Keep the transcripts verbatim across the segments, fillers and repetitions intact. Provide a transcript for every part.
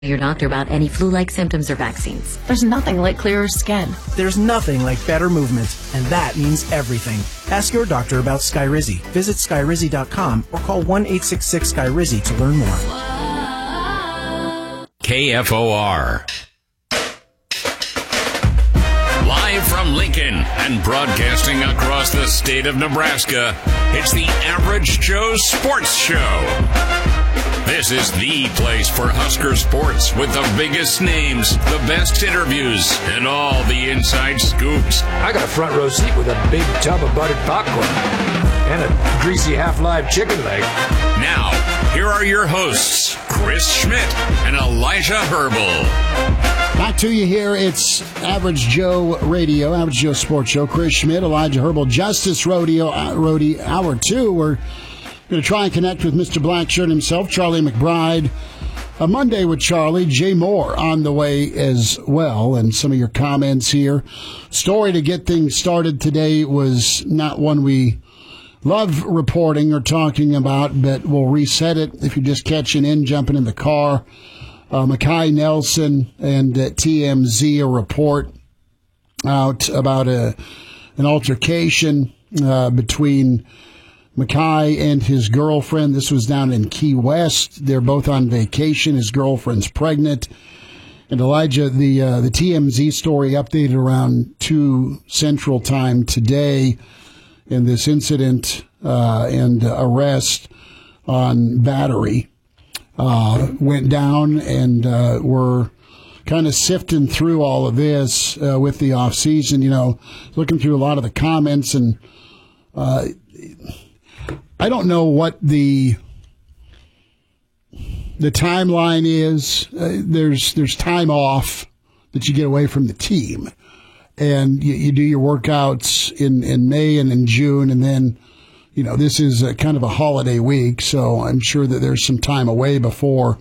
your doctor about any flu-like symptoms or vaccines. There's nothing like clearer skin. There's nothing like better movement, and that means everything. Ask your doctor about Skyrizi. Visit Skyrizi dot com or call one eight six six Sky Rizzi to learn more. K F O R. Live from Lincoln and broadcasting across the state of Nebraska, it's the Average Joe Sports Show. This is the place for Husker sports with the biggest names, the best interviews, and all the inside scoops. I got a front row seat with a big tub of buttered popcorn and a greasy half-live chicken leg. Now, here are your hosts, Chris Schmidt and Elijah Herbal. Back to you here. It's Average Joe Radio, Average Joe Sports Show. Chris Schmidt, Elijah Herbal, Justice Rodeo, uh, Rodeo, Hour two. We're going to try and connect with Mister Blackshirt himself, Charlie McBride. A Monday with Charlie. Jay Moore on the way as well. And some of your comments here. Story to get things started today was not one we love reporting or talking about, but we'll reset it if you're just catching in, jumping in the car. Uh, Makai Nelson and uh, T M Z, a report out about a an altercation uh, between Makai and his girlfriend. This was down in Key West. They're both on vacation. His girlfriend's pregnant. And Elijah, the uh, the T M Z story updated around two Central Time today in this incident uh, and uh, arrest on battery. Uh, went down, and uh, we're kind of sifting through all of this uh, with the off season. You know, looking through a lot of the comments, and uh, I don't know what the the timeline is. Uh, there's there's time off that you get away from the team, and you, you do your workouts in, in May and in June, and then. You know, this is a kind of a holiday week, so I'm sure that there's some time away before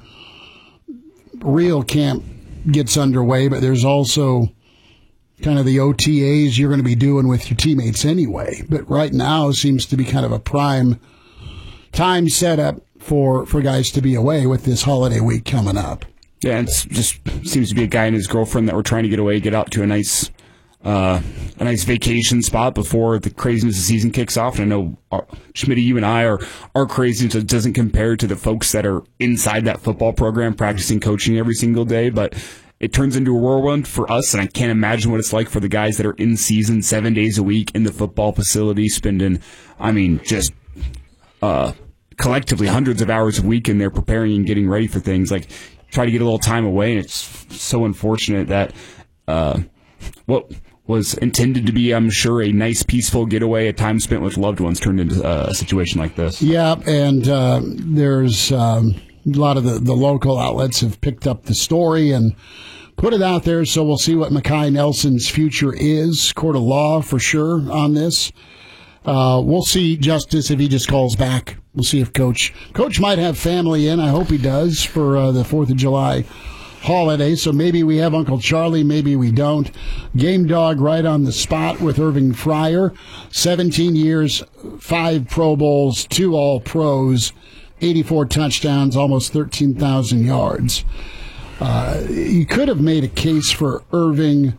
real camp gets underway, but there's also kind of the O T As you're going to be doing with your teammates anyway. But right now seems to be kind of a prime time setup for, for guys to be away with this holiday week coming up. Yeah, it just seems to be a guy and his girlfriend that were trying to get away, get out to a nice Uh, a nice vacation spot before the craziness of the season kicks off. And I know, uh, Schmitty, you and I are, our craziness doesn't compare to the folks that are inside that football program practicing coaching every single day, but it turns into a whirlwind for us, and I can't imagine what it's like for the guys that are in season seven days a week in the football facility, spending, I mean, just uh, collectively hundreds of hours a week in there preparing and getting ready for things. Like, try to get a little time away, and it's so unfortunate that uh, what was intended to be, I'm sure, a nice, peaceful getaway, a time spent with loved ones, turned into uh, a situation like this. Yeah, and uh, there's um, a lot of the, the local outlets have picked up the story and put it out there, so we'll see what Makai Nelson's future is. Court of law, for sure, on this. Uh, we'll see Justice if he just calls back. We'll see if Coach Coach might have family in. I hope he does for uh, the fourth of July holiday, so maybe we have Uncle Charlie, maybe we don't. Game Dog right on the spot with Irving Fryar. seventeen years, five Pro Bowls, two All-Pros, eighty-four touchdowns, almost thirteen thousand yards. Uh, you could have made a case for Irving,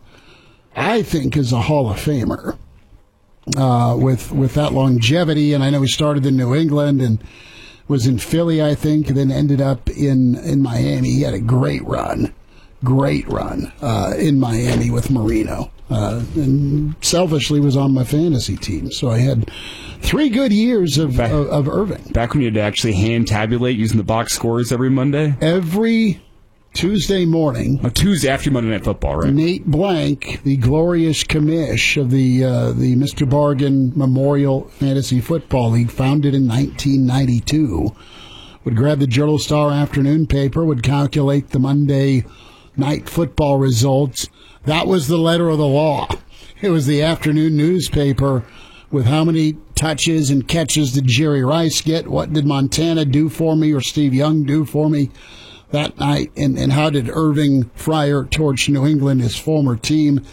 I think, as a Hall of Famer uh, with, with that longevity, and I know he started in New England and was in Philly, I think, and then ended up in, in Miami. He had a great run, great run uh, in Miami with Marino. Uh, and selfishly was on my fantasy team. So I had three good years of, back, of, of Irving. Back when you had to actually hand tabulate using the box scores every Monday? Every Tuesday morning. Oh, Tuesday after Monday Night Football, right? Nate Blank, the glorious commish of the uh, the Mister Bargain Memorial Fantasy Football League, founded in nineteen ninety-two, would grab the Journal Star afternoon paper, would calculate the Monday night football results. That was the letter of the law. It was the afternoon newspaper with how many touches and catches did Jerry Rice get, what did Montana do for me or Steve Young do for me that night, and, and how did Irving Fryar torch New England, his former team.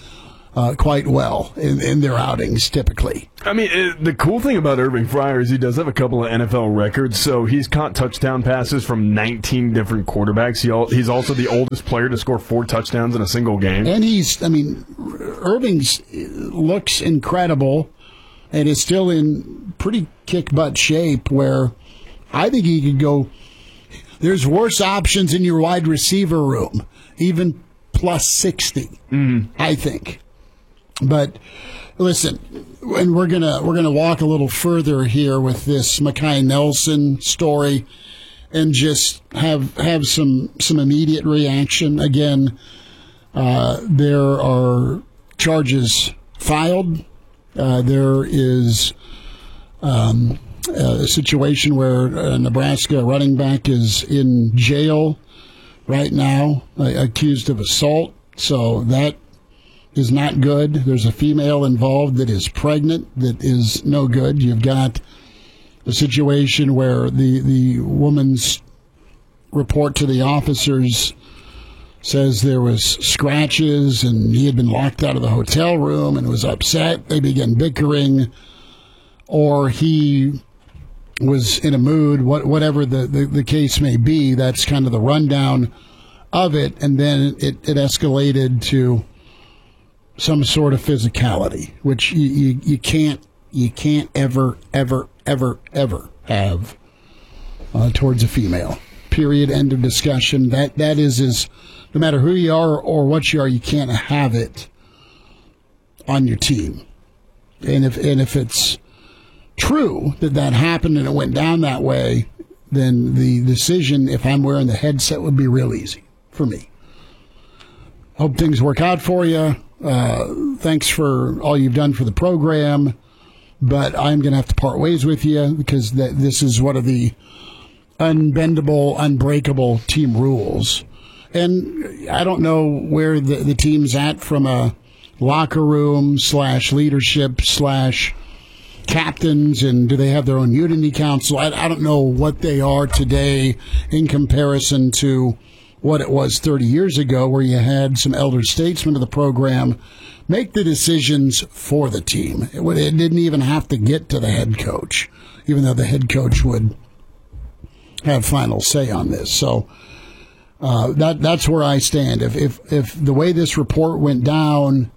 uh, quite well in, in their outings typically. I mean, it, the cool thing about Irving Fryar is he does have a couple of N F L records. So he's caught touchdown passes from nineteen different quarterbacks. He al- he's also the oldest player to score four touchdowns in a single game. And he's, I mean, Irving's looks incredible and is still in pretty kick-butt shape where I think he could go. There's worse options in your wide receiver room, even plus sixty, mm. I think. But listen, and we're gonna we're gonna walk a little further here with this Mekhi Nelson story, and just have have some some immediate reaction. Again, uh, there are charges filed. Uh, there is um, a situation where a Nebraska running back is in jail right now, uh, accused of assault. So that is not good. There's a female involved that is pregnant that is no good. You've got a situation where the, the woman's report to the officers says there was scratches and he had been locked out of the hotel room and was upset. They began bickering, or he was in a mood, what, whatever the, the, the case may be. That's kind of the rundown of it. And then it, it escalated to some sort of physicality, which you, you, you can't you can't ever, ever, ever, ever have uh, towards a female. Period. End of discussion. That that is is no matter who you are or what you are, you can't have it on your team. And if and if it's true that that happened and it went down that way, then the decision, if I'm wearing the headset, would be real easy for me. Hope things work out for you. Uh, thanks for all you've done for the program, but I'm going to have to part ways with you because th- this is one of the unbendable, unbreakable team rules. And I don't know where the, the team's at from a locker room slash leadership slash captains, and do they have their own unity council? I, I don't know what they are today in comparison to what it was thirty years ago, where you had some elder statesmen of the program make the decisions for the team. It, it didn't even have to get to the head coach, even though the head coach would have final say on this. So uh, that that's where I stand. If, if if the way this report went down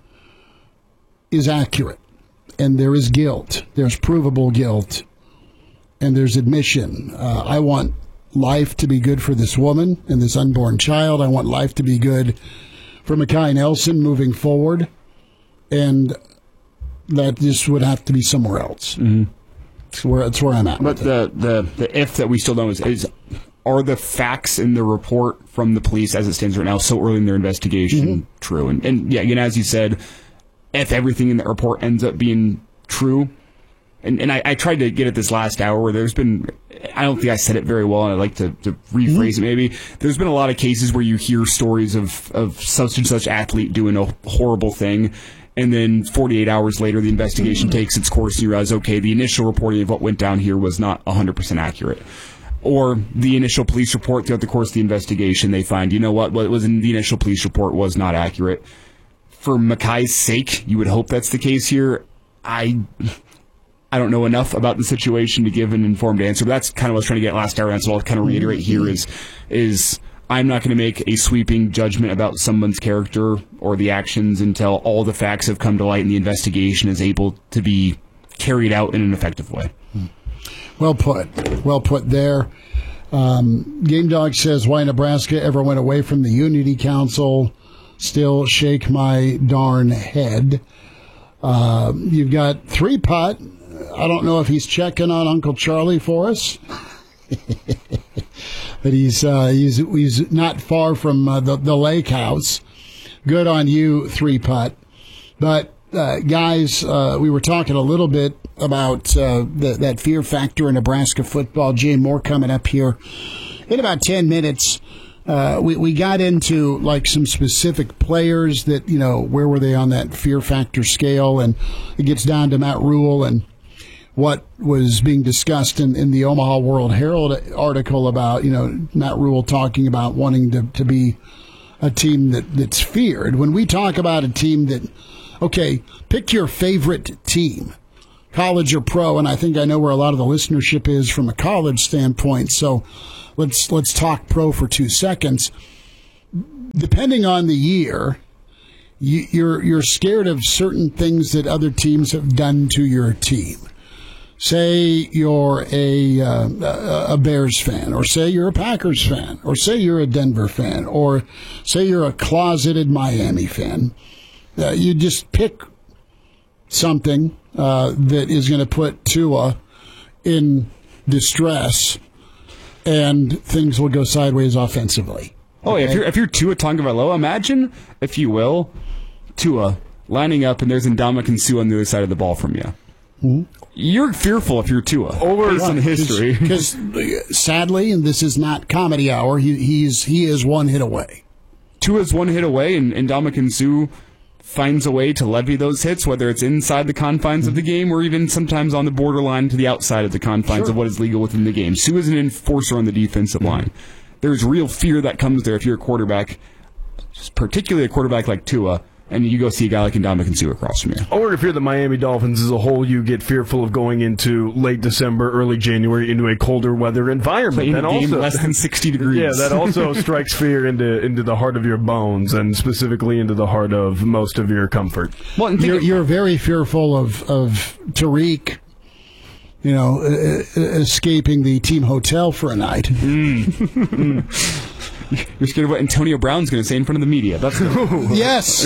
is accurate, and there is guilt, there's provable guilt, and there's admission, uh, I want life to be good for this woman and this unborn child. I want life to be good for Mekhi Nelson moving forward, and that just would have to be somewhere else. Mm-hmm. That's where, that's where I'm at. But the, the, the if that we still don't know is, is, are the facts in the report from the police as it stands right now so early in their investigation mm-hmm. true? And, and yeah, again, as you said, if everything in the report ends up being true, and, and I, I tried to get at this last hour where there's been, I don't think I said it very well, and I'd like to, to rephrase mm-hmm. it maybe. There's been a lot of cases where you hear stories of, of such and such athlete doing a horrible thing, and then forty-eight hours later the investigation mm-hmm. takes its course and you realize, okay, the initial reporting of what went down here was not one hundred percent accurate. Or the initial police report throughout the course of the investigation, they find, you know what, what was in the initial police report was not accurate. For Mekhi's sake, you would hope that's the case here. I... I don't know enough about the situation to give an informed answer, but that's kind of what I was trying to get last hour, and so I'll kind of reiterate here is, is I'm not going to make a sweeping judgment about someone's character or the actions until all the facts have come to light and the investigation is able to be carried out in an effective way. Well put. Well put there. Um, Game Dog says, why Nebraska ever went away from the Unity Council? Still shake my darn head. Uh, you've got three putt. I don't know if he's checking on Uncle Charlie for us, but he's, uh, he's he's not far from uh, the, the lake house. Good on you, three putt. But, uh, guys, uh, we were talking a little bit about uh, the, that fear factor in Nebraska football. Jay Moore coming up here in about ten minutes. Uh, we, we got into like some specific players that, you know, where were they on that fear factor scale? And it gets down to Matt Rhule and what was being discussed in, in the Omaha World Herald article about, you know, Matt Rhule talking about wanting to, to be a team that, that's feared. When we talk about a team that Okay, pick your favorite team, college or pro, and I think I know where a lot of the listenership is from a college standpoint. So let's let's talk pro for two seconds. Depending on the year, you, you're you're scared of certain things that other teams have done to your team. Say you're a uh, a Bears fan, or say you're a Packers fan, or say you're a Denver fan, or say you're a closeted Miami fan. Uh, you just pick something uh, that is going to put Tua in distress, and things will go sideways offensively. Oh, okay? yeah, if you're if you're Tua Tagovailoa, imagine, if you will, Tua lining up and there's Ndamukong Suh on the other side of the ball from you. Mm-hmm. You're fearful if you're Tua, Over, based on history. Because sadly, and this is not comedy hour, he, he's he is one hit away. Tua's one hit away, and, and Ndamukong Suh finds a way to levy those hits, whether it's inside the confines mm-hmm. of the game or even sometimes on the borderline to the outside of the confines sure. of what is legal within the game. Suh is an enforcer on the defensive mm-hmm. line. There's real fear that comes there if you're a quarterback, particularly a quarterback like Tua, and you go see a guy like Ndamukong Suh across from you. Or if you're the Miami Dolphins as a whole, you get fearful of going into late December, early January into a colder weather environment. Playing that a game also, less than sixty degrees. Yeah, that also strikes fear into into the heart of your bones, and specifically into the heart of most of your comfort. Well, you're, you're very fearful of, of Tariq, you know, uh, escaping the team hotel for a night. Mm. mm. You're scared of what Antonio Brown's going to say in front of the media. That's yes.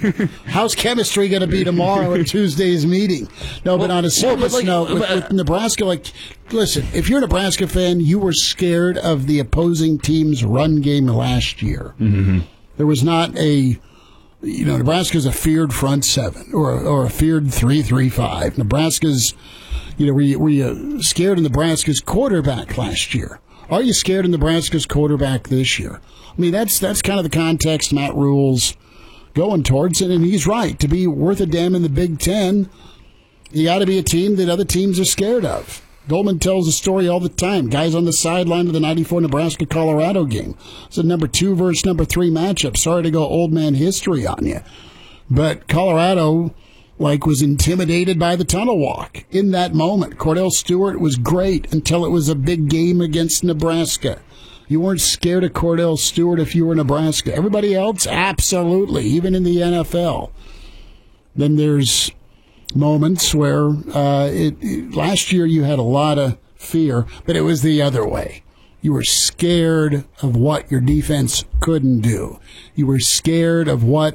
How's chemistry going to be tomorrow at Tuesday's meeting? No, well, but on a serious well, like, note, with, with Nebraska, like, listen, if you're a Nebraska fan, you were scared of the opposing team's run game last year. Mm-hmm. There was not a, you know, Nebraska's a feared front seven or or a feared three three five. Nebraska's, you know, were you, were you scared of Nebraska's quarterback last year? Are you scared of Nebraska's quarterback this year? I mean, that's that's kind of the context Matt Rule's going towards, and, and he's right. To be worth a damn in the Big Ten, you got to be a team that other teams are scared of. Goldman tells the story all the time. Guys on the sideline of the ninety-four Nebraska-Colorado game. It's a number two versus number three matchup. Sorry to go old man history on you. But Colorado, like, was intimidated by the tunnel walk in that moment. Cordell Stewart was great until it was a big game against Nebraska. You weren't scared of Cordell Stewart if you were Nebraska. Everybody else, absolutely, even in the N F L. Then there's moments where uh, it, it, last year you had a lot of fear, but it was the other way. You were scared of what your defense couldn't do. You were scared of what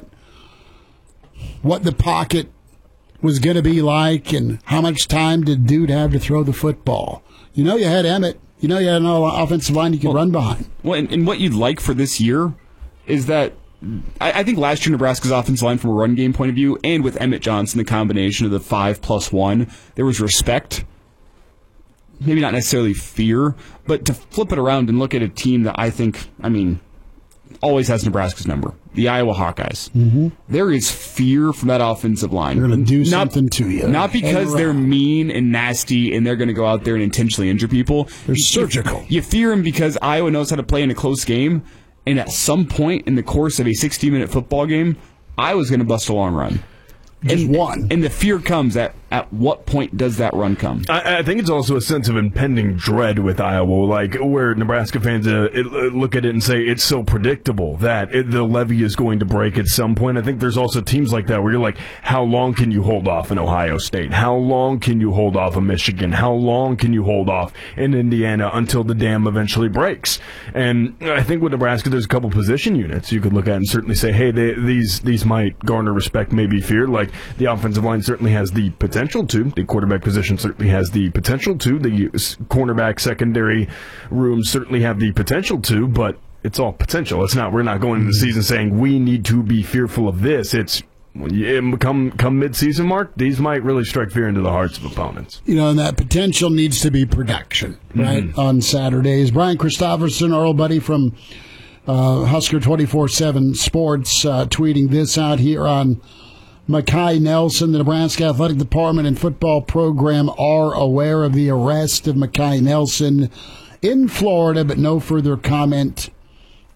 what the pocket was going to be like and how much time did Dude have to throw the football. You know you had Emmett. You know you had an offensive line you could well, run behind. Well, and, and what you'd like for this year is that I, I think last year Nebraska's offensive line from a run game point of view, and with Emmett Johnson, the combination of the five plus one, there was respect. Maybe not necessarily fear, but to flip it around and look at a team that I think, I mean, always has Nebraska's number, the Iowa Hawkeyes. Mm-hmm. There is fear from that offensive line. They're going to do not, something to you. Not because they're mean and nasty and they're going to go out there and intentionally injure people. They're surgical. You, you fear them because Iowa knows how to play in a close game, and at some point in the course of a sixty-minute football game, Iowa's going to bust a long run. Just and, one. And the fear comes at, at what point does that run come? I, I think it's also a sense of impending dread with Iowa, like where Nebraska fans uh, it, uh, look at it and say it's so predictable that it, the levee is going to break at some point. I think there's also teams like that where you're like, how long can you hold off in Ohio State? How long can you hold off in Michigan? How long can you hold off in Indiana until the dam eventually breaks? And I think with Nebraska, there's a couple position units you could look at and certainly say, hey, they, these these might garner respect, maybe fear. Like, the offensive line certainly has the potential to. The quarterback position certainly has the potential to. The cornerback secondary room certainly have the potential to, but it's all potential. It's not. We're not going into the season saying we need to be fearful of this. It's when you come come mid-season mark, these might really strike fear into the hearts of opponents. You know, and that potential needs to be production, right? Mm-hmm. On Saturdays, Brian Christopherson, our old buddy from uh, Husker twenty-four seven Sports, uh, tweeting this out here on Mackay Nelson. The Nebraska Athletic Department and football program are aware of the arrest of Mackay Nelson in Florida, but no further comment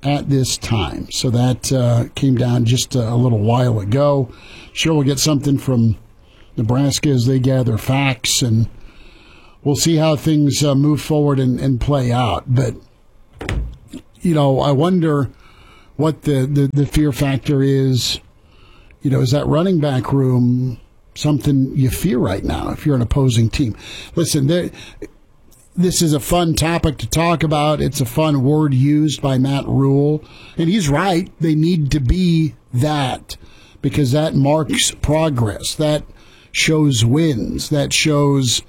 at this time. So that uh, came down just a little while ago. Sure, we'll get something from Nebraska as they gather facts, and we'll see how things uh, move forward and, and play out. But, you know, I wonder what the, the, the fear factor is. You know, is that running back room something you fear right now if you're an opposing team? Listen, there, this is a fun topic to talk about. It's a fun word used by Matt Rule. And he's right. They need to be that because that marks progress. That shows wins. That shows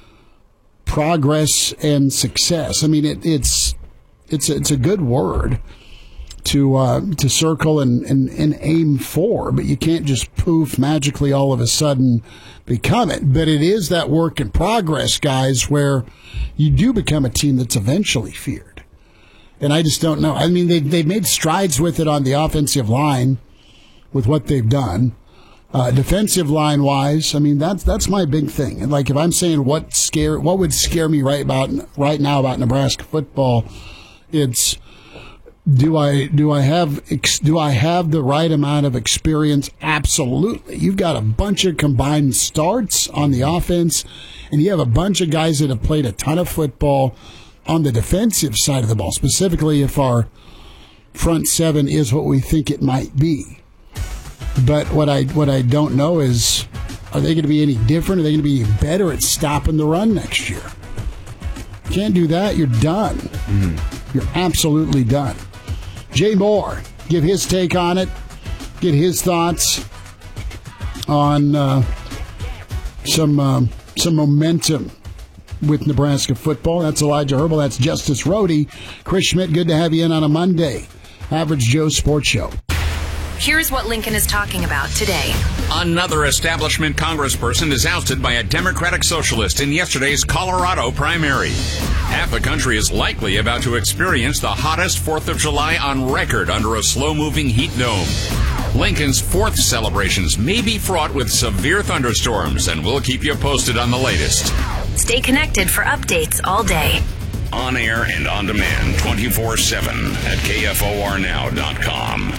progress and success. I mean, it, it's it's it's a good word to uh, to circle and, and, and aim for, but you can't just poof magically all of a sudden become it. But it is that work in progress, guys, where you do become a team that's eventually feared. And I just don't know. I mean, they they've made strides with it on the offensive line with what they've done. Uh, defensive line wise, I mean, that's that's my big thing. And like if I'm saying what scare what would scare me right about right now about Nebraska football, it's do I do I have do I have the right amount of experience? Absolutely. You've got a bunch of combined starts on the offense, and you have a bunch of guys that have played a ton of football on the defensive side of the ball, specifically if our front seven is what we think it might be. But what I what I don't know is, are they going to be any different? Are they going to be any better at stopping the run next year? Can't do that, you're done. Mm. You're absolutely done. Jay Moore, give his take on it, get his thoughts on uh, some uh, some momentum with Nebraska football. That's Elijah Herbal. That's Justice Rhodey. Chris Schmidt, good to have you in on a Monday. Average Joe Sports Show. Here's what Lincoln is talking about today. Another establishment congressperson is ousted by a Democratic socialist in yesterday's Colorado primary. Half the country is likely about to experience the hottest fourth of July on record under a slow-moving heat dome. Lincoln's fourth celebrations may be fraught with severe thunderstorms, and we'll keep you posted on the latest. Stay connected for updates all day. On air and on demand twenty-four seven at K F O R now dot com.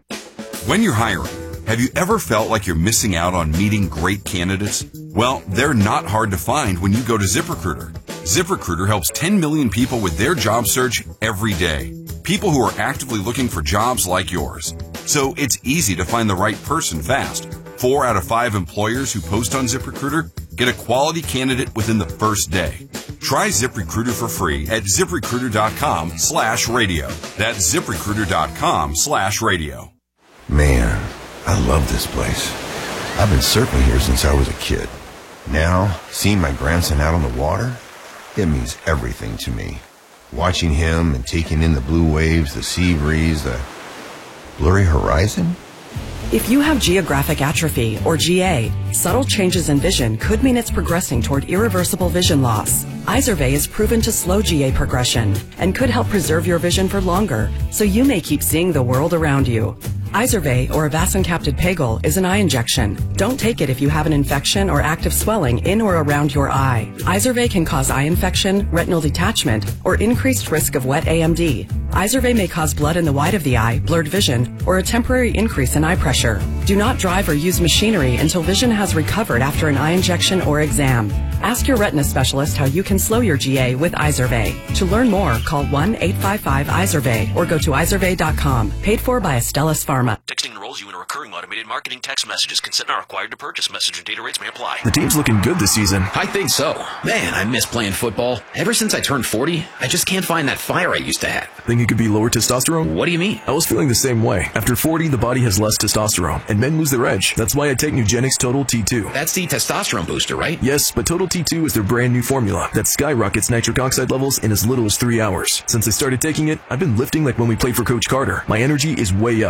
When you're hiring, have you ever felt like you're missing out on meeting great candidates? Well, they're not hard to find when you go to ZipRecruiter. ZipRecruiter helps ten million people with their job search every day. People who are actively looking for jobs like yours. So it's easy to find the right person fast. Four out of five employers who post on ZipRecruiter get a quality candidate within the first day. Try ZipRecruiter for free at ZipRecruiter.com slash radio. That's ZipRecruiter.com slash radio. Man, I love this place. I've been surfing here since I was a kid. Now, seeing my grandson out on the water, it means everything to me. Watching him and taking in the blue waves, the sea breeze, the blurry horizon. If you have geographic atrophy, or G A, subtle changes in vision could mean it's progressing toward irreversible vision loss. Izervay is proven to slow G A progression and could help preserve your vision for longer, so you may keep seeing the world around you. Izervay, or avacincaptad pegol, is an eye injection. Don't take it if you have an infection or active swelling in or around your eye. Izervay can cause eye infection, retinal detachment, or increased risk of wet A M D. Izervay may cause blood in the white of the eye, blurred vision, or a temporary increase in eye pressure. Do not drive or use machinery until vision has recovered after an eye injection or exam. Ask your retina specialist how you can slow your G A with Izervay. To learn more, call one eight five five Izervay or go to izervay dot com. Paid for by Astellas Pharma. Texting enrolls you in a recurring automated marketing text messages. Consent not required to purchase. Message and data rates may apply. The team's looking good this season. I think so. Man, I miss playing football. Ever since I turned forty, I just can't find that fire I used to have. Think it could be lower testosterone? What do you mean? I was feeling the same way. After forty, the body has less testosterone, and men lose their edge. That's why I take Nugenix Total T two. That's the testosterone booster, right? Yes, but Total T two is their brand new formula that skyrockets nitric oxide levels in as little as three hours. Since I started taking it, I've been lifting like when we played for Coach Carter. My energy is way up, and it even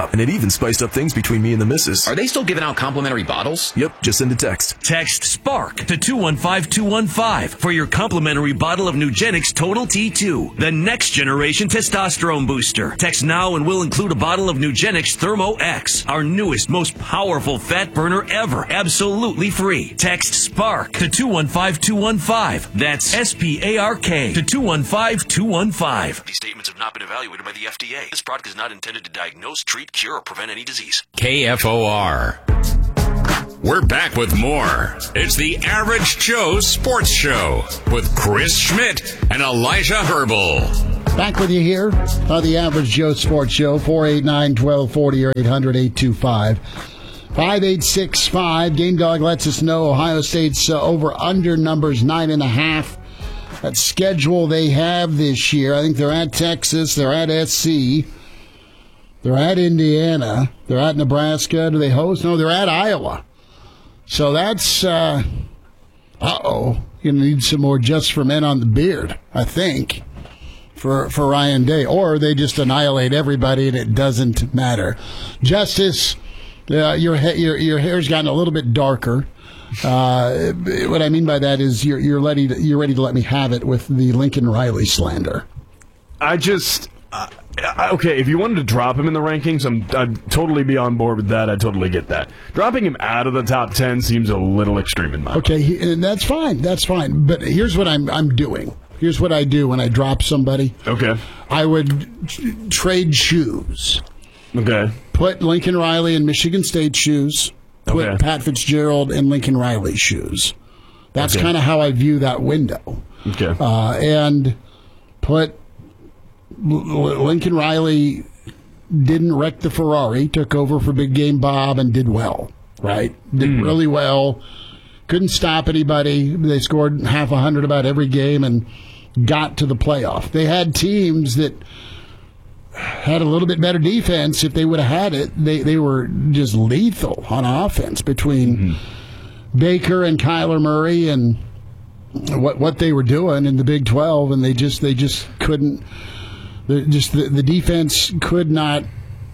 even spiced up things between me and the missus. Are they still giving out complimentary bottles? Yep, just send a text. Text SPARK to two one five two one five for your complimentary bottle of Nugenix Total T two, the next generation testosterone booster. Text now and we'll include a bottle of Nugenix Thermo X, our newest, most powerful fat burner ever, absolutely free. Text SPARK to two one five two one five. That's S P A R K to two one five two one five. These statements have not been evaluated by the F D A. This product is not intended to diagnose, treat, cure, or prevent any disease. K F O R. We're back with more. It's the Average Joe Sports Show with Chris Schmidt and Elijah Herbal. Back with you here on the Average Joe Sports Show, four eight nine, one two four zero or eight hundred, eight two five, five eight six five. Game Dog lets us know Ohio State's uh, over-under numbers nine and a half. That schedule they have this year, I think they're at Texas, they're at S C, they're at Indiana, they're at Nebraska. Do they host? No, they're at Iowa. So that's, uh, uh-oh, going to need some more Just for Men on the beard, I think, for for Ryan Day. Or they just annihilate everybody and it doesn't matter. Justice, uh, your, your, your hair's gotten a little bit darker. Uh, what I mean by that is you're you're ready to, you're ready to let me have it with the Lincoln Riley slander. I just uh, okay. If you wanted to drop him in the rankings, I'm I'd totally be on board with that. I totally get that. Dropping him out of the top ten seems a little extreme in my okay, he, and that's fine. That's fine. But here's what I'm I'm doing. Here's what I do when I drop somebody. Okay. I would t- trade shoes. Okay. Put Lincoln Riley in Michigan State shoes. Put Okay. Pat Fitzgerald in Lincoln Riley shoes. That's Okay. kind of how I view that window. Okay. Uh, and put L- Lincoln Riley didn't wreck the Ferrari, took over for Big Game Bob and did well, right? Did Mm. really well. Couldn't stop anybody. They scored half a hundred about every game and got to the playoff. They had teams that had a little bit better defense. If they would have had it, they, they were just lethal on offense between mm-hmm. Baker and Kyler Murray and what what they were doing in the Big twelve, and they just they just couldn't. Just the, the defense could not.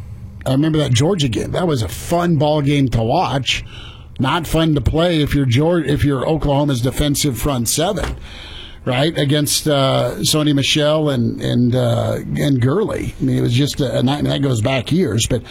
I remember that Georgia game. That was a fun ball game to watch. Not fun to play if you're Georgia, if you're Oklahoma's defensive front seven. Right, against uh, Sony Michel and and uh, and Gurley. I mean, it was just a, a night, and that goes back years. But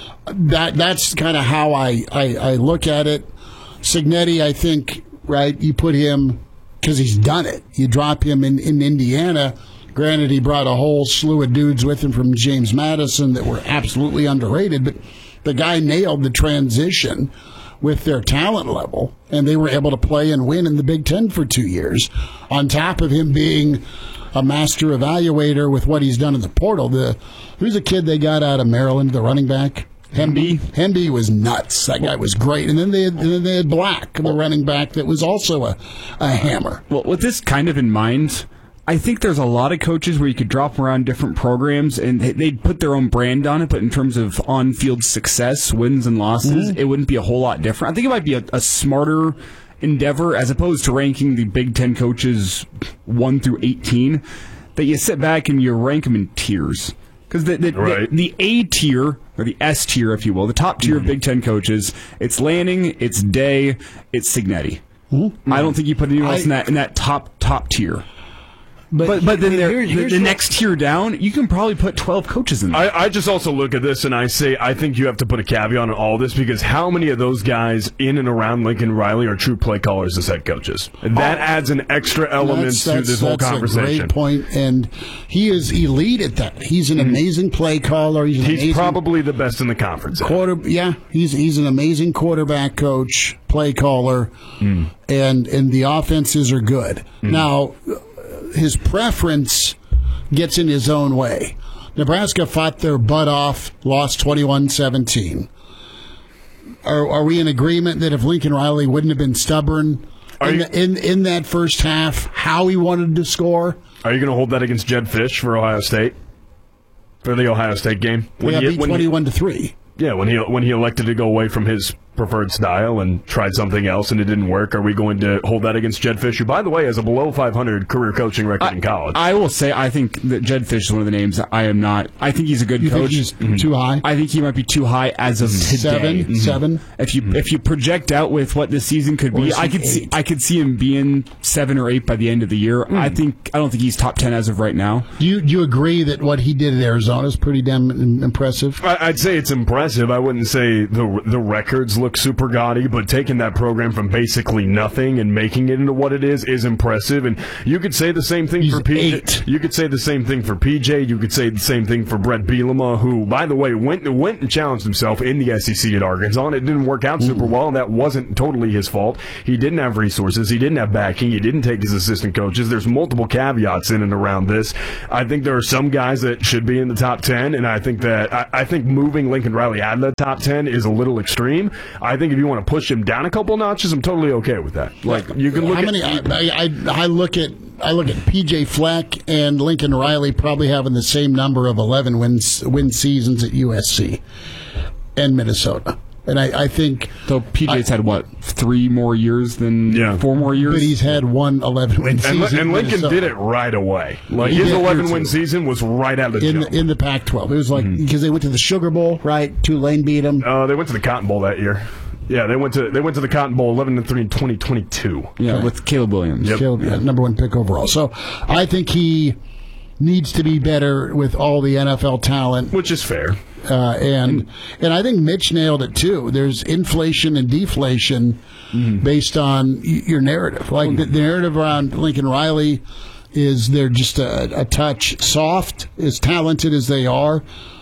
that that's kind of how I, I, I look at it. Signetti, I think, right, you put him, because he's done it. You drop him in, in Indiana. Granted, he brought a whole slew of dudes with him from James Madison that were absolutely underrated, but the guy nailed the transition with their talent level, and they were able to play and win in the Big Ten for two years. On top of him being a master evaluator with what he's done in the portal, the who's a kid they got out of Maryland, the running back? Hemby. Hemby was nuts. That guy was great. And then they had, and then they had Black, the running back, that was also a, a hammer. Well, with this kind of in mind, I think there's a lot of coaches where you could drop around different programs and they'd put their own brand on it, but in terms of on-field success, wins and losses, mm-hmm. it wouldn't be a whole lot different. I think it might be a, a smarter endeavor as opposed to ranking the Big Ten coaches one through eighteen, that you sit back and you rank them in tiers. Because the, the, right. the, the A tier, or the S tier, if you will, the top tier mm-hmm. of Big Ten coaches, it's Lanning, it's Day, it's Signetti. Mm-hmm. I don't think you put anyone else I, in that in that top top tier. But but, but then here, the, the next tier down, you can probably put twelve coaches in there. I, I just also look at this and I say I think you have to put a caveat on all this, because how many of those guys in and around Lincoln Riley are true play callers as head coaches? And that oh, adds an extra element that's, that's, to this whole that's conversation. That's a great point, and he is elite at that. He's an mm-hmm. amazing play caller. He's, an he's amazing probably the best in the conference. Quarter, yeah, he's he's an amazing quarterback coach, play caller, mm. and and the offenses are good. Mm. Now, his preference gets in his own way. Nebraska fought their butt off, lost twenty-one seventeen. Are, are we in agreement that if Lincoln Riley wouldn't have been stubborn in, you, the, in in that first half, how he wanted to score? Are you going to hold that against Jed Fish for Ohio State? For the Ohio State game? When yeah, he beat twenty-one to three. Yeah, when he when he elected to go away from his preferred style and tried something else and it didn't work? Are we going to hold that against Jedd Fisch, who, by the way, has a below five hundred career coaching record I, in college? I will say I think that Jedd Fisch is one of the names that I am not. I think he's a good you coach. Think he's mm-hmm. too high? I think he might be too high as of today. Seven, mm-hmm. seven. If you mm-hmm. if you project out with what this season could be, I could eight? see I could see him being seven or eight by the end of the year. Mm. I think I don't think he's top ten as of right now. Do you do you agree that what he did at Arizona is pretty damn impressive? I'd say it's impressive. I wouldn't say the the records look super gaudy, but taking that program from basically nothing and making it into what it is is impressive. And you could say the same thing He's for P J. Eight. You could say the same thing for P J. You could say the same thing for Brett Bielema, who, by the way, went went and challenged himself in the S E C at Arkansas, and it didn't work out super well. And that wasn't totally his fault. He didn't have resources. He didn't have backing. He didn't take his assistant coaches. There's multiple caveats in and around this. I think there are some guys that should be in the top ten, and I think that I, I think moving Lincoln Riley out of the top ten is a little extreme. I think if you want to push him down a couple notches, I'm totally okay with that. Like you can look How at many, I, I, I look at I look at P J Fleck and Lincoln Riley probably having the same number of eleven wins win seasons at U S C and Minnesota. And I, I think... So P J's I, had, what, three more years than yeah. four more years? But he's had one eleven-win season. And, and Lincoln Minnesota. did it right away. Like His eleven-win season was right out of the in jump. The, in the Pac twelve. It was like, because mm-hmm. they went to the Sugar Bowl, right? Tulane beat them. Uh, they went to the Cotton Bowl that year. Yeah, they went to they went to the Cotton Bowl eleven and three in twenty twenty-two. Yeah, okay. With Caleb Williams. Yep. Caleb, yeah, number one pick overall. So I think he needs to be better with all the N F L talent. Which is fair. Uh, and and I think Mitch nailed it too. There's inflation and deflation mm-hmm. based on y- your narrative. Like mm-hmm. the, the narrative around Lincoln Riley is they're just a, a touch soft, as talented as they are.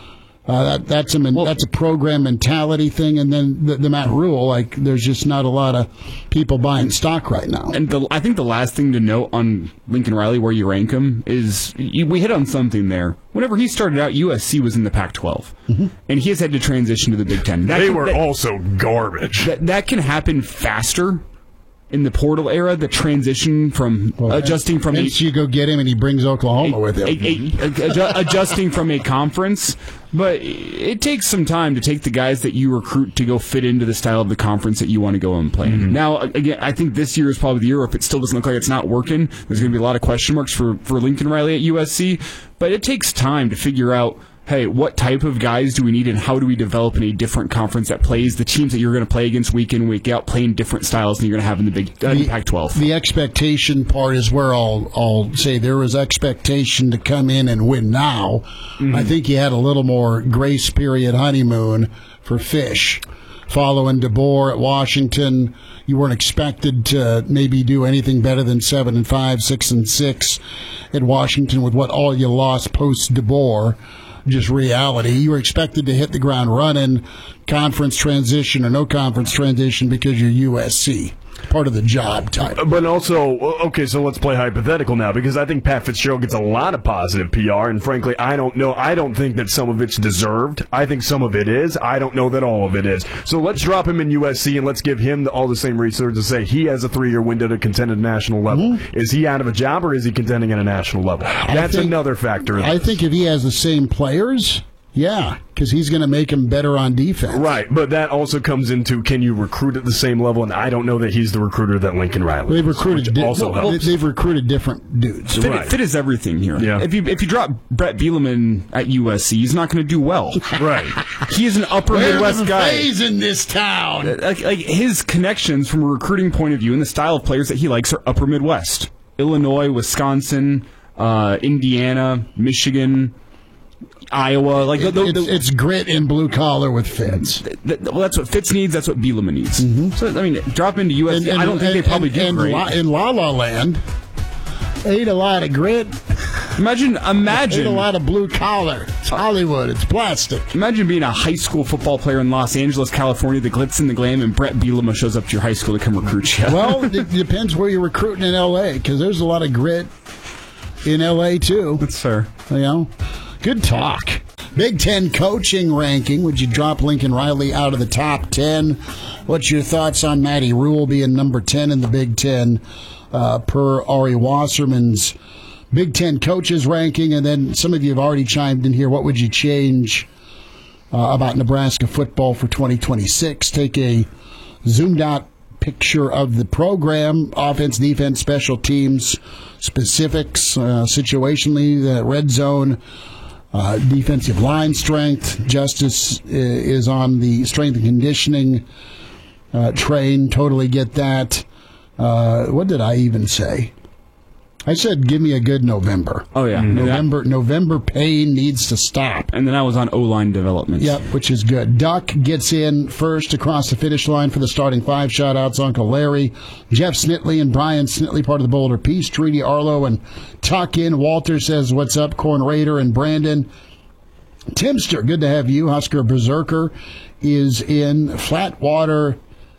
Uh, that, that's a well, that's a program mentality thing, and then the, the Matt Rule, like there's just not a lot of people buying stock right now. And the, I think the last thing to note on Lincoln Riley, where you rank him, is you, we hit on something there. Whenever he started out, U S C was in the Pac twelve, mm-hmm. and he has had to transition to the Big Ten. That they can, were that, also garbage. That, that can happen faster. In the portal era, the transition from well, adjusting from a, you go get him and he brings Oklahoma a, with him, a, a, a, adjusting from a conference, but it takes some time to take the guys that you recruit to go fit into the style of the conference that you want to go and play. Mm-hmm. Now, again, I think this year is probably the year. If it still doesn't look like it's not working, there's going to be a lot of question marks for for Lincoln Riley at U S C. But it takes time to figure out. Hey, what type of guys do we need and how do we develop in a different conference that plays the teams that you're going to play against week in, week out, playing different styles than you're going to have in the Big uh, the, Pac twelve? The expectation part is where I'll, I'll say there was expectation to come in and win now. Mm-hmm. I think you had a little more grace period honeymoon for Fisch. Following DeBoer at Washington, you weren't expected to maybe do anything better than seven and five, six and six at Washington with what all you lost post DeBoer. Just reality. You were expected to hit the ground running, conference transition or no conference transition because you're U S C. Part of the job type. But also, okay, so let's play hypothetical now, because I think Pat Fitzgerald gets a lot of positive P R, and frankly, I don't know. I don't think that some of it's deserved. I think some of it is. I don't know that all of it is. So let's drop him in U S C, and let's give him the, all the same research to say he has a three-year window to contend at a national level. Mm-hmm. Is he out of a job, or is he contending at a national level? That's think, another factor. I think if he has the same players... Yeah, because he's going to make him better on defense. Right, but that also comes into can you recruit at the same level, and I don't know that he's the recruiter that Lincoln Riley well, they've recruited di- also well, helps. They've recruited different dudes. Fit, right. fit is everything here. Yeah. If you if you drop Brett Bielema at U S C, he's not going to do well. Right. He is an upper Where's Midwest the guy. He's in this town. Like, like his connections from a recruiting point of view and the style of players that he likes are upper Midwest. Illinois, Wisconsin, uh, Indiana, Michigan, Iowa, like it, the, the, it's, it's grit and blue collar with Fitz. The, the, well, that's what Fitz needs. That's what Bielema needs. Mm-hmm. So I mean, drop into U S C. And, and, I don't think and, they probably and, do and great. La, in La La Land, ate a lot of grit. Imagine, imagine ate a lot of blue collar. It's Hollywood. It's plastic. Imagine being a high school football player in Los Angeles, California, the glitz and the glam, and Brett Bielema shows up to your high school to come recruit you. Well, it depends where you're recruiting in L A, because there's a lot of grit in L A too. That's fair. You know, good talk. Big Ten coaching ranking. Would you drop Lincoln Riley out of the top ten? What's your thoughts on Matty Rule being number ten in the Big Ten uh, per Ari Wasserman's Big Ten coaches ranking? And then some of you have already chimed in here. What would you change uh, about Nebraska football for twenty twenty-six. Take a zoomed-out picture of the program, offense, defense, special teams, specifics, uh, situationally, the red zone, uh, defensive line strength. Justice is on the strength and conditioning uh, train. Totally get that. Uh, what did I even say? I said, give me a good November. Oh, yeah. Mm-hmm. November November pain needs to stop. And then I was on O-line development. Yep, which is good. Duck gets in first across the finish line for the starting five. Shout-outs Uncle Larry, Jeff Snitley, and Brian Snitley, part of the Boulder Peace Treaty. Arlo and Tuck in. Walter says, what's up, Corn Raider and Brandon. Timster, good to have you. Husker Berserker is in. Flatwater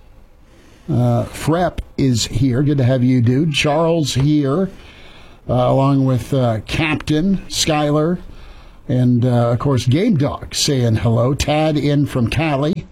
uh, Frep is here. Good to have you, dude. Charles here. Uh, along with uh, Captain Skyler and, uh, of course, Game Dog saying hello. Tad in from Cali.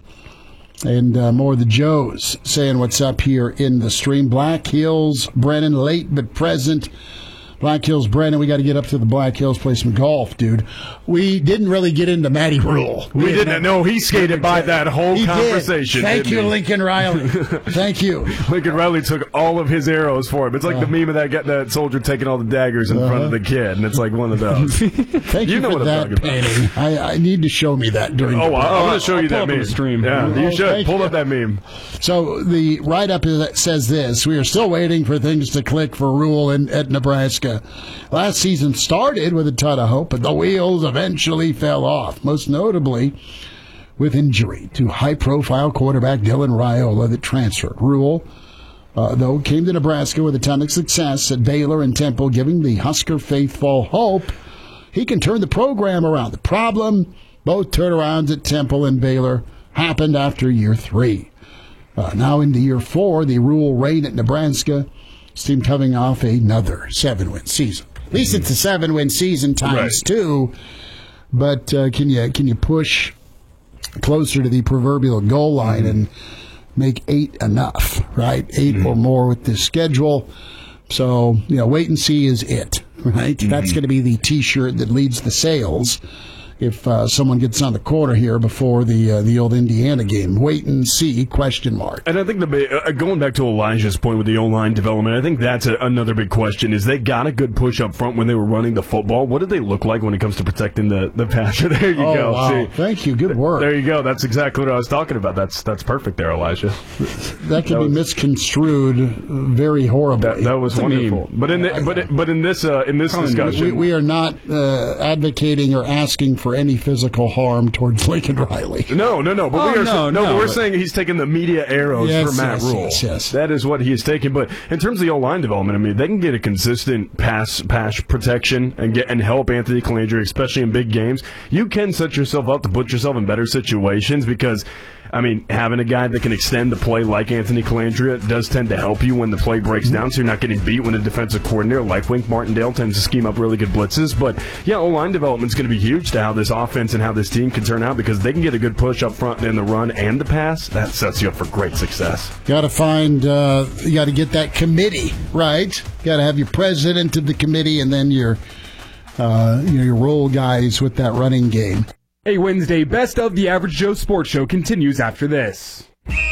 And uh, more of the Joes saying what's up here in the stream. Black Hills, Brennan, late but present. Black Hills, Brennan, we got to get up to the Black Hills, play some golf, dude. We didn't really get into Matty Rule. We, we didn't. No, he skated by that whole he conversation. Did. Thank you, he? Lincoln Riley. Thank you. Lincoln Riley took all of his arrows for him. It's like uh, the meme of that get that soldier taking all the daggers in uh-huh. front of the kid, and it's like one of those. Thank you, you know for what that I'm talking painting. about. I, I need to show me that during. Oh, the I'm going to show you I'll that meme. Stream. Yeah, oh, you should pull you. up that meme. So the write-up says this: we are still waiting for things to click for Rule in, at Nebraska. Last season started with a ton of hope, but the wheels eventually fell off, most notably with injury to high-profile quarterback Dylan Raiola that transferred. Rule, uh, though, came to Nebraska with a ton of success at Baylor and Temple, giving the Husker faithful hope he can turn the program around. The problem, both turnarounds at Temple and Baylor happened after year three. Uh, now into year four, the Rule reign at Nebraska seemed coming off another seven-win season. At least it's a seven-win season times right. two. But uh, can you can you push closer to the proverbial goal line and make eight enough, right? Eight mm-hmm. or more with this schedule. So, you know, wait and see is it, right? Mm-hmm. That's going to be the T-shirt that leads the sales if uh, someone gets on the corner here before the uh, the old Indiana game. Wait and see, question mark. And I think the uh, going back to Elijah's point with the O-line development, I think that's a, another big question, is they got a good push up front when they were running the football. What did they look like when it comes to protecting the, the passer? There you oh, go. Wow. See, thank you. Good work. There you go. That's exactly what I was talking about. That's that's perfect there, Elijah. That can that be was, misconstrued very horribly. That, that was it's wonderful. But in the, but but in this uh, in this discussion, we, we are not uh, advocating or asking for any physical harm towards Lincoln Riley. No, no, no. But oh, we are no, no, no. We're saying he's taking the media arrows yes, for Matt yes, Rule. Yes, yes. That is what he is taking. But in terms of the O-line development, I mean, they can get a consistent pass pass protection and get and help Anthony Colandrea, especially in big games. You can set yourself up to put yourself in better situations because, I mean, having a guy that can extend the play like Anthony Colandrea does tend to help you when the play breaks down, so you're not getting beat when a defensive coordinator like Wink Martindale tends to scheme up really good blitzes. But, yeah, O-line development is going to be huge to how this offense and how this team can turn out because they can get a good push up front in the run and the pass. That sets you up for great success. Got to find, uh, you got to get that committee, right? Got to have your president of the committee and then your, uh, you know, your role guys with that running game. A Wednesday Best of the Average Joe Sports Show continues after this.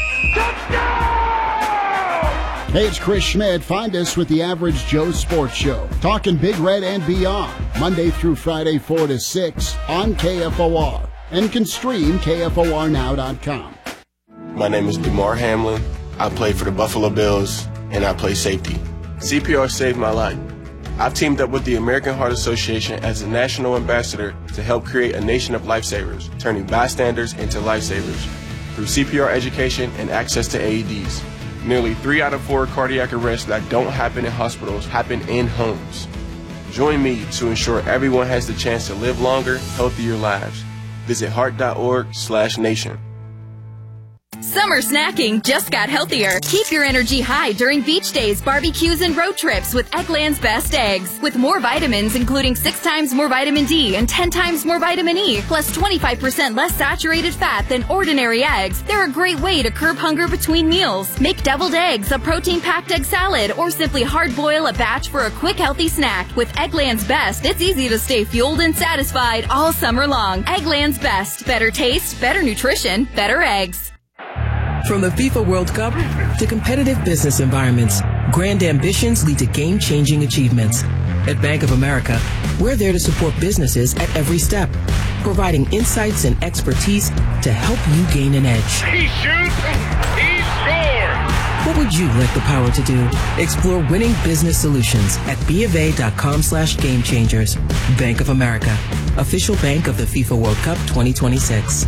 Hey, it's Chris Schmidt. Find us with the Average Joe Sports Show. Talking Big Red and beyond. Monday through Friday, four to six on K F O R. And can stream K F O R now dot com. My name is DeMar Hamlin. I play for the Buffalo Bills, and I play safety. C P R saved my life. I've teamed up with the American Heart Association as a national ambassador to help create a nation of lifesavers, turning bystanders into lifesavers through C P R education and access to A E Ds. Nearly three out of four cardiac arrests that don't happen in hospitals happen in homes. Join me to ensure everyone has the chance to live longer, healthier lives. Visit heart dot org slash nation. Summer snacking just got healthier. Keep your energy high during beach days, barbecues, and road trips with Eggland's Best Eggs. With more vitamins, including six times more vitamin D and ten times more vitamin E, plus twenty-five percent less saturated fat than ordinary eggs, they're a great way to curb hunger between meals. Make deviled eggs, a protein-packed egg salad, or simply hard-boil a batch for a quick, healthy snack. With Eggland's Best, it's easy to stay fueled and satisfied all summer long. Eggland's Best. Better taste, better nutrition, better eggs. From the FIFA World Cup to competitive business environments, grand ambitions lead to game-changing achievements. At Bank of America, we're there to support businesses at every step, providing insights and expertise to help you gain an edge. He shoots, he scores! What would you like the power to do? Explore winning business solutions at bofa.com slash game changers. Bank of America, official bank of the FIFA World Cup twenty twenty-six.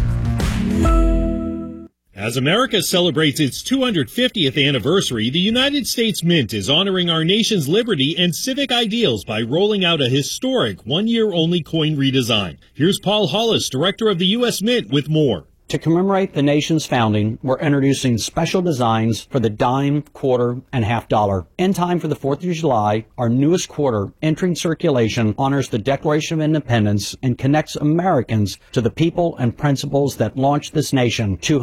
As America celebrates its two hundred fiftieth anniversary, the United States Mint is honoring our nation's liberty and civic ideals by rolling out a historic one-year-only coin redesign. Here's Paul Hollis, director of the U S Mint, with more. To commemorate the nation's founding, we're introducing special designs for the dime, quarter, and half dollar. In time for the fourth of July, our newest quarter, entering circulation, honors the Declaration of Independence and connects Americans to the people and principles that launched this nation two